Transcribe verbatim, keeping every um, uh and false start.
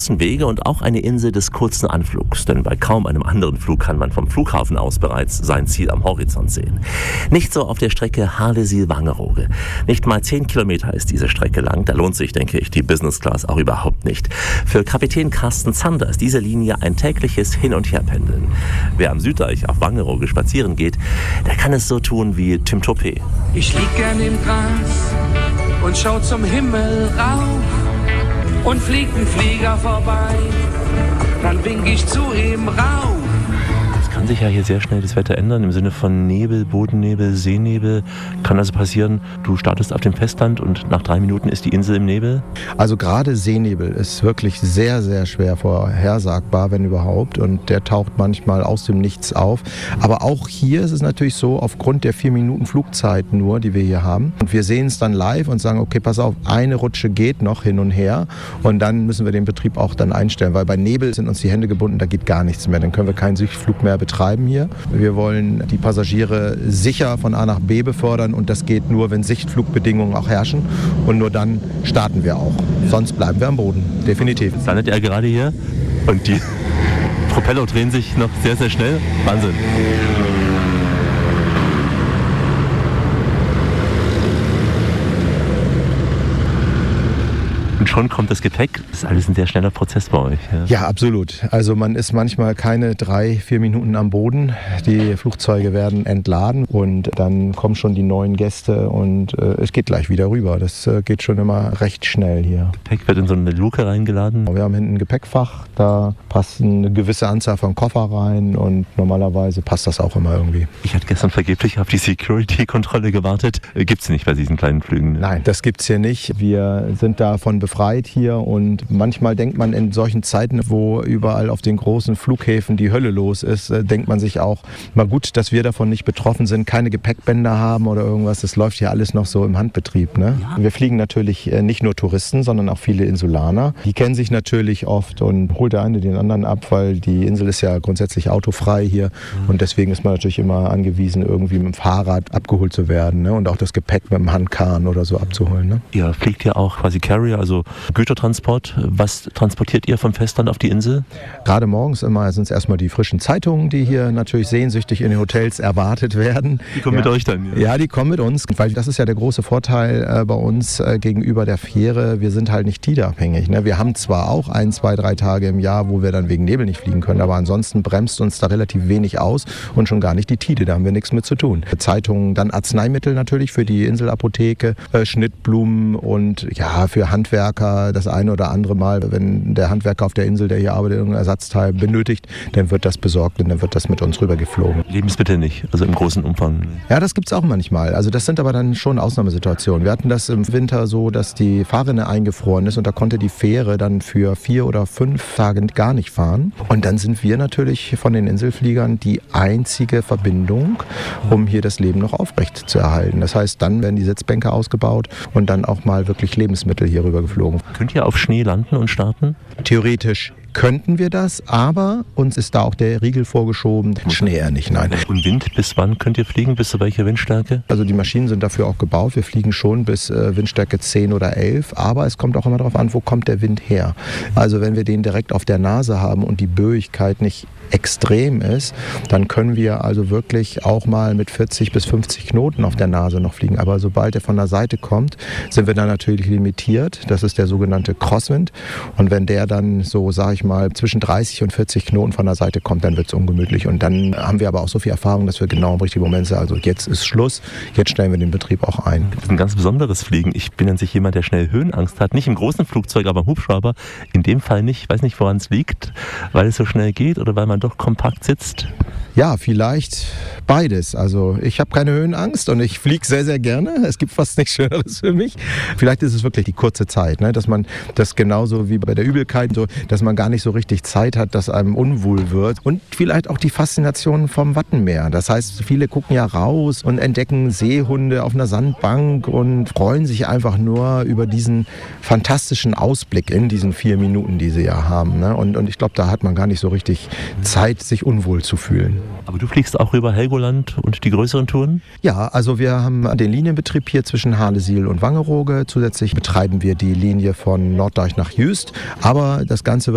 kurzen Wege und auch eine Insel des kurzen Anflugs, denn bei kaum einem anderen Flug kann man vom Flughafen aus bereits sein Ziel am Horizont sehen. Nicht so auf der Strecke Hadesil-Wangerooge. Nicht mal zehn Kilometer ist diese Strecke lang, da lohnt sich, denke ich, die Business Class auch überhaupt nicht. Für Kapitän Carsten Zander ist diese Linie ein tägliches Hin- und Herpendeln. Wer am Süddeich auf Wangerooge spazieren geht, der kann es so tun wie Tim Topé. Ich lieg gern im Gras und schau zum Himmel rauf und fliegt ein Flieger vorbei, dann wink ich zu ihm rauf. Kann sich ja hier sehr schnell das Wetter ändern, im Sinne von Nebel, Bodennebel, Seenebel. Kann also passieren, du startest auf dem Festland und nach drei Minuten ist die Insel im Nebel? Also gerade Seenebel ist wirklich sehr, sehr schwer vorhersagbar, wenn überhaupt. Und der taucht manchmal aus dem Nichts auf. Aber auch hier ist es natürlich so, aufgrund der vier Minuten Flugzeit nur, die wir hier haben. Und wir sehen es dann live und sagen, okay, pass auf, eine Rutsche geht noch hin und her. Und dann müssen wir den Betrieb auch dann einstellen, weil bei Nebel sind uns die Hände gebunden, da geht gar nichts mehr. Dann können wir keinen Sichtflug mehr betreiben hier. Wir wollen die Passagiere sicher von A nach B befördern und das geht nur, wenn Sichtflugbedingungen auch herrschen und nur dann starten wir auch. Sonst bleiben wir am Boden, definitiv. Jetzt landet er gerade hier und die Propeller drehen sich noch sehr, sehr schnell. Wahnsinn. Und schon kommt das Gepäck. Das ist alles ein sehr schneller Prozess bei euch. Ja. ja, absolut. Also man ist manchmal keine drei, vier Minuten am Boden. Die Flugzeuge werden entladen und dann kommen schon die neuen Gäste und äh, es geht gleich wieder rüber. Das äh, geht schon immer recht schnell hier. Gepäck wird in so eine Luke reingeladen. Wir haben hinten ein Gepäckfach, da passt eine gewisse Anzahl von Koffer rein und normalerweise passt das auch immer irgendwie. Ich hatte gestern vergeblich auf die Security-Kontrolle gewartet. Gibt es nicht bei diesen kleinen Flügen? Nein, das gibt es hier nicht. Wir sind davon befreit hier und manchmal denkt man in solchen Zeiten, wo überall auf den großen Flughäfen die Hölle los ist, denkt man sich auch, mal gut, dass wir davon nicht betroffen sind, keine Gepäckbänder haben oder irgendwas. Das läuft hier alles noch so im Handbetrieb. Ne? Ja. Wir fliegen natürlich nicht nur Touristen, sondern auch viele Insulaner. Die kennen sich natürlich oft und holt der eine den anderen ab, weil die Insel ist ja grundsätzlich autofrei hier mhm. und deswegen ist man natürlich immer angewiesen, irgendwie mit dem Fahrrad abgeholt zu werden, ne? Und auch das Gepäck mit dem Handkahn oder so abzuholen. Ne? Ihr fliegt ja auch quasi Carrier, also Gütertransport. Was transportiert ihr vom Festland auf die Insel? Gerade morgens immer sind es erstmal die frischen Zeitungen, die hier natürlich sehnsüchtig in den Hotels erwartet werden. Die kommen ja. mit euch dann? Ja. ja, die kommen mit uns, weil das ist ja der große Vorteil äh, bei uns äh, gegenüber der Fähre. Wir sind halt nicht tideabhängig. Ne? Wir haben zwar auch ein, zwei, drei Tage im Jahr, wo wir dann wegen Nebel nicht fliegen können, aber ansonsten bremst uns da relativ wenig aus und schon gar nicht die Tide, da haben wir nichts mit zu tun. Zeitungen, dann Arzneimittel natürlich für die Inselapotheke, äh, Schnittblumen und ja, für Handwerker das eine oder andere Mal, wenn der Handwerker auf der Insel, der hier arbeitet, irgendein Ersatzteil benötigt, dann wird das besorgt und dann wird das mit uns rüber geflogen. Lebensmittel nicht, also im großen Umfang? Ja, das gibt es auch manchmal. Also das sind aber dann schon Ausnahmesituationen. Wir hatten das im Winter so, dass die Fahrrinne eingefroren ist und da konnte die Fähre dann für vier oder fünf Tage gar nicht fahren. Und dann sind wir natürlich von den Inselfliegern die einzige Verbindung, um hier das Leben noch aufrecht zu erhalten. Das heißt, dann werden die Sitzbänke ausgebaut und dann auch mal wirklich Lebensmittel hier rüber geflogen. Könnt ihr auf Schnee landen und starten? Theoretisch könnten wir das, aber uns ist da auch der Riegel vorgeschoben. Schnee eher nicht, nein. Und Wind, bis wann könnt ihr fliegen? Bis zu welcher Windstärke? Also die Maschinen sind dafür auch gebaut. Wir fliegen schon bis äh, Windstärke zehn oder elf, aber es kommt auch immer darauf an, wo kommt der Wind her. Also wenn wir den direkt auf der Nase haben und die Böigkeit nicht extrem ist, dann können wir also wirklich auch mal mit vierzig bis fünfzig Knoten auf der Nase noch fliegen. Aber sobald er von der Seite kommt, sind wir dann natürlich limitiert. Das ist der sogenannte Crosswind. Und wenn der dann so, sage ich mal, zwischen dreißig und vierzig Knoten von der Seite kommt, dann wird es ungemütlich. Und dann haben wir aber auch so viel Erfahrung, dass wir genau im richtigen Moment sagen, also jetzt ist Schluss, jetzt stellen wir den Betrieb auch ein. Das ist ein ganz besonderes Fliegen. Ich bin an sich jemand, der schnell Höhenangst hat. Nicht im großen Flugzeug, aber im Hubschrauber. In dem Fall nicht. Ich weiß nicht, woran es liegt, weil es so schnell geht oder weil man doch kompakt sitzt. Ja, vielleicht beides. Also ich habe keine Höhenangst und ich fliege sehr, sehr gerne. Es gibt fast nichts Schöneres für mich. Vielleicht ist es wirklich die kurze Zeit, ne? Dass man das genauso wie bei der Übelkeit, so, dass man gar nicht so richtig Zeit hat, dass einem unwohl wird. Und vielleicht auch die Faszination vom Wattenmeer. Das heißt, viele gucken ja raus und entdecken Seehunde auf einer Sandbank und freuen sich einfach nur über diesen fantastischen Ausblick in diesen vier Minuten, die sie ja haben. Ne? Und, und ich glaube, da hat man gar nicht so richtig Zeit, sich unwohl zu fühlen. Aber du fliegst auch über Helgoland und die größeren Touren? Ja, also wir haben den Linienbetrieb hier zwischen Hadesil und Wangerooge. Zusätzlich betreiben wir die Linie von Norddeich nach Jüst. Aber das Ganze wird